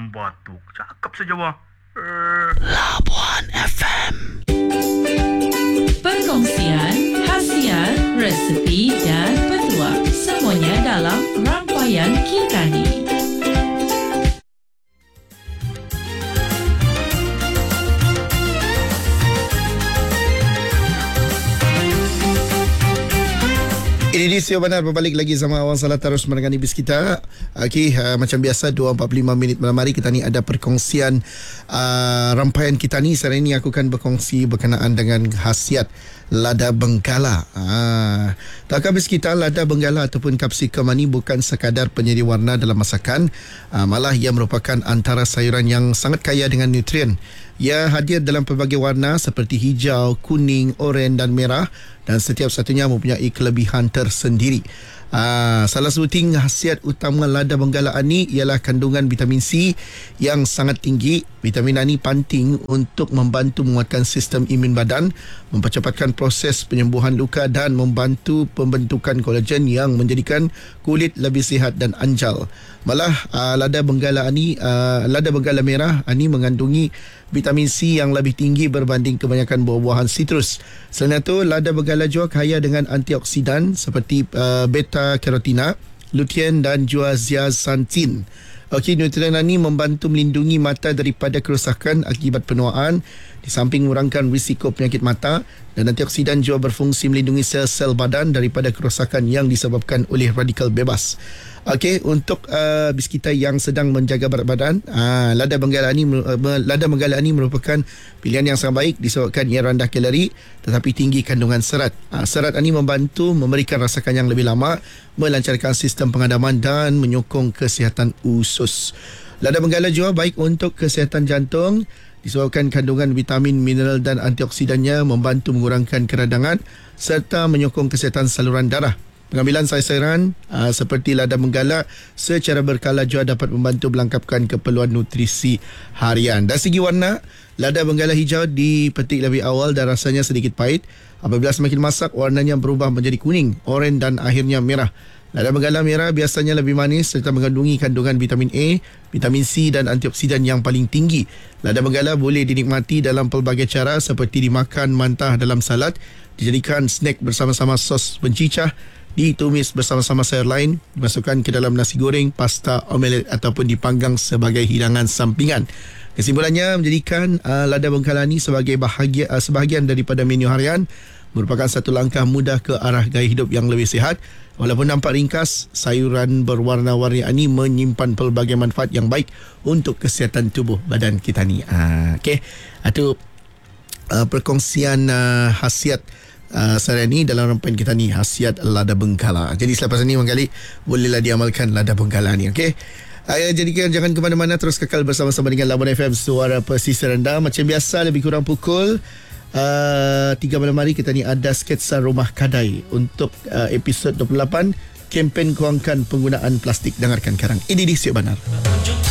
ayam batuk. Cakap saja, wah. Labuan FM. Perkongsian, hasiat, resepi dan petuah. Semuanya dalam rangkaian kita ni. Ini di Siu Benar berbalik lagi sama Awang Salah terus mendengar bis kita. Okey, macam biasa 2.45 minit malam hari kita ni ada perkongsian rangkaian kita ni. Sekarang ini aku akan berkongsi berkenaan dengan khasiat lada benggala. Takkan bis kita, lada benggala ataupun kapsikam ini bukan sekadar penyedia warna dalam masakan, malah ia merupakan antara sayuran yang sangat kaya dengan nutrien. Ia hadir dalam pelbagai warna seperti hijau, kuning, oranye dan merah, dan setiap satunya mempunyai kelebihan tersendiri. Salah satu khasiat utama lada benggala ini ialah kandungan vitamin C yang sangat tinggi. Vitamin A ini penting untuk membantu menguatkan sistem imun badan, mempercepatkan proses penyembuhan luka dan membantu pembentukan kolagen yang menjadikan kulit lebih sihat dan anjal. Malah lada benggala merah ini mengandungi vitamin C yang lebih tinggi berbanding kebanyakan buah-buahan sitrus. Selain itu, lada benggala juga kaya dengan antioksidan seperti beta-karotina, lutein dan juga zeaxanthin. Okey, nutrien ini membantu melindungi mata daripada kerosakan akibat penuaan, di samping mengurangkan risiko penyakit mata, dan antioksidan juga berfungsi melindungi sel-sel badan daripada kerosakan yang disebabkan oleh radikal bebas. Okey, untuk bis kita yang sedang menjaga berat badan, lada benggala ini merupakan pilihan yang sangat baik disebabkan ia rendah kalori tetapi tinggi kandungan serat. Serat ini membantu memberikan rasakan yang lebih lama, melancarkan sistem pengadaman dan menyokong kesihatan usus. Lada benggala juga baik untuk kesihatan jantung disebabkan kandungan vitamin, mineral dan antioksidannya membantu mengurangkan keradangan serta menyokong kesihatan saluran darah. Pengambilan sayur-sayuran seperti lada benggala secara berkala juga dapat membantu melengkapkan keperluan nutrisi harian. Dari segi warna, lada benggala hijau dipetik lebih awal dan rasanya sedikit pahit. Apabila semakin masak, warnanya berubah menjadi kuning, oranye dan akhirnya merah. Lada benggala merah biasanya lebih manis serta mengandungi kandungan vitamin A, vitamin C dan antioksidan yang paling tinggi. Lada benggala boleh dinikmati dalam pelbagai cara seperti dimakan mentah dalam salad, dijadikan snack bersama-sama sos pencicah, ditumis bersama-sama sayur lain, dimasukkan ke dalam nasi goreng, pasta, omelet ataupun dipanggang sebagai hidangan sampingan. Kesimpulannya, menjadikan lada benggala ini sebagai sebahagian daripada menu harian merupakan satu langkah mudah ke arah gaya hidup yang lebih sihat. Walaupun nampak ringkas, sayuran berwarna-warni ini menyimpan pelbagai manfaat yang baik untuk kesihatan tubuh badan kita ni. Okey, itu perkongsian khasiat sehari ini dalam rangkaian kita ni, khasiat lada benggala. Jadi selepas ini menggali bolehlah diamalkan lada benggala ni. Okey, jadi jangan ke mana-mana, terus kekal bersama-sama dengan Labuan FM, suara pesisir anda. Macam biasa lebih kurang pukul 3 malam hari kita ni ada sketsa rumah kadai untuk episod 28, kempen kurangkan penggunaan plastik. Dengarkan sekarang. Ini di Siu Benar.